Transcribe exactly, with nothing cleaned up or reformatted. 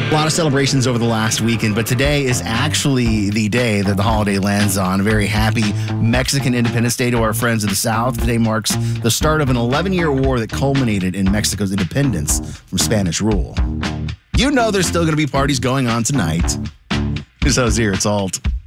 A lot of celebrations over the last weekend, but today is actually the day that the holiday lands on. A very happy Mexican Independence Day to our friends of the South. Today marks the start of an eleven-year war that culminated in Mexico's independence from Spanish rule. You know there's still going to be parties going on tonight. Here's Hosier, it's Alt.